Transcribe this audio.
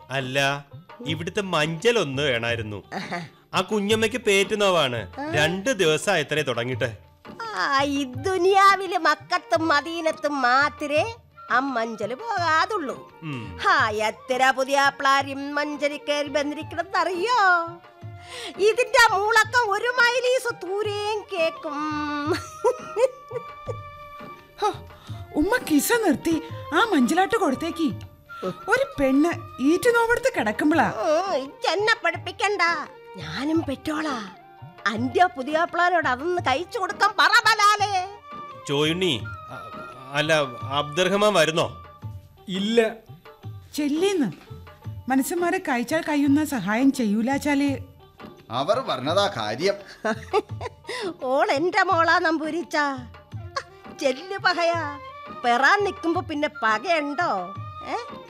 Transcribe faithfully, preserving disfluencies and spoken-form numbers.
അല്ല, ഇവിടുത്തെ മഞ്ചൽ ഒന്ന് വേണമായിരുന്നു. ആ കുഞ്ഞമ്മയ്ക്ക് പേറ്റുന്നവാണ്. രണ്ടു ദിവസം എത്ര തുടങ്ങിട്ടെ. ഈ ദുനിയാവില് മക്കത്തും മദീനത്തും മാത്രമേ ആ മഞ്ചല് പോകാതുള്ളൂ. ഹാ, എത്ര പുതിയ പ്ലാരും മഞ്ചരി കയറി ബന്ധിരിക്കണമെന്നറിയോ? ഇതിന്റെ മൂളക്കം ഒരു മൈലീസ് ദൂരേം കേക്കും. ഉമ്മ കിസ നിർത്തി ആ മഞ്ചലാട്ട് കൊടുത്തേക്ക്. ഒരു പെണ്ണ് ഈറ്റു നോവെടുത്ത് കിടക്കുമ്പോളാ. എന്നെ പഠിപ്പിക്കണ്ട, ഞാനും പെറ്റോളാ. അന്റെ പുതിയ പ്ലാനോട് അതൊന്ന് കഴിച്ചു കൊടുക്കാൻ പറ ബലാലേ. ചോയുണ്ണി, അല്ല അബ്ദുറഹ്മാൻ വരുന്നോ? ഇല്ല. ചെല്ലിന്ന് മനസ്സന്മാരെ കഴിച്ചാൽ കഴിയുന്ന സഹായം ചെയ്യൂലാച്ചാല് അവർ പറഞ്ഞതാ കാര്യം. ഓൾ എന്റെ മോളാ നമ്പൂരിച്ച. ചെല്ലു പകയാ പെറാൻ നിൽക്കുമ്പോ പിന്നെ പകയുണ്ടോ? ഏ